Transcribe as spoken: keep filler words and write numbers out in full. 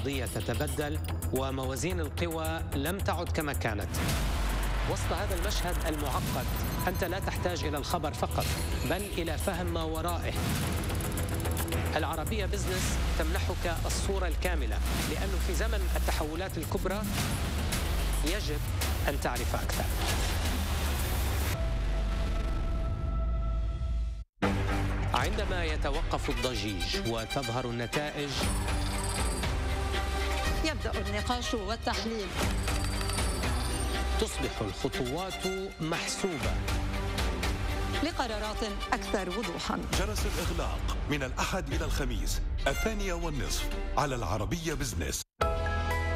الاقتصادية تتبدل وموازين القوى لم تعد كما كانت. وسط هذا المشهد المعقد أنت لا تحتاج إلى الخبر فقط بل إلى فهم ما ورائه. العربية بزنس تمنحك الصورة الكاملة، لأنه في زمن التحولات الكبرى يجب أن تعرف أكثر. عندما يتوقف الضجيج وتظهر النتائج يبدأ النقاش والتحليل. تصبح الخطوات محسوبة لقرارات أكثر وضوحا. جرس الإغلاق من الأحد إلى الخميس الثانية والنصف على العربية بزنس.